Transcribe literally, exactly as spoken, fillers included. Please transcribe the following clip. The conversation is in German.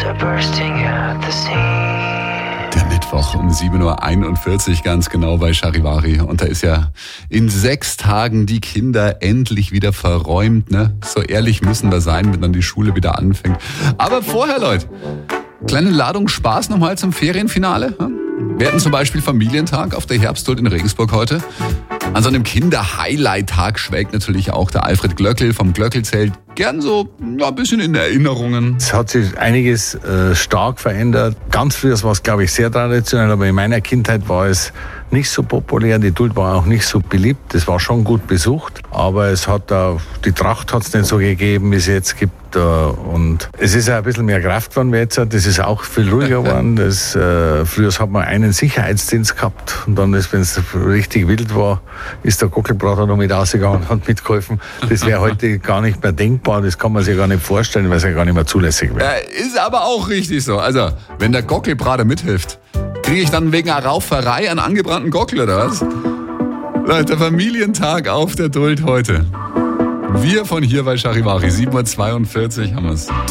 Der Mittwoch um sieben Uhr einundvierzig ganz genau bei Charivari. Und da ist ja in sechs Tagen die Kinder endlich wieder verräumt. Ne? So ehrlich müssen wir sein, wenn dann die Schule wieder anfängt. Aber vorher, Leute, kleine Ladung Spaß nochmal zum Ferienfinale. Wir hatten zum Beispiel Familientag auf der Herbsthult in Regensburg heute. An so einem Kinder-Highlight-Tag schwelgt natürlich auch der Alfred Glöckl vom Glöckelzelt gern so ja, ein bisschen in Erinnerungen. Es hat sich einiges äh, stark verändert. Ganz früher war es, glaube ich, sehr traditionell, aber in meiner Kindheit war es nicht so populär. Die Thult war auch nicht so beliebt. Es war schon gut besucht, aber es hat da, die Tracht hat es nicht so gegeben, wie es jetzt gibt. Und es ist auch ein bisschen mehr Kraft geworden wie jetzt. Das ist auch viel ruhiger geworden. Das, äh, früher hat man einen Sicherheitsdienst gehabt und dann, wenn es richtig wild war, ist der Gockelbrater noch mit rausgegangen und hat mitgeholfen. Das wäre heute gar nicht mehr denkbar. Das kann man sich gar nicht vorstellen, weil es ja gar nicht mehr zulässig wäre. Äh, ist aber auch richtig so. Also, wenn der Gockelbrater mithilft, kriege ich dann wegen einer Rauferei einen angebrannten Gockel oder was? Der Familientag auf der Thult heute. Wir von hier bei Charivari, sieben Uhr zweiundvierzig haben wir es.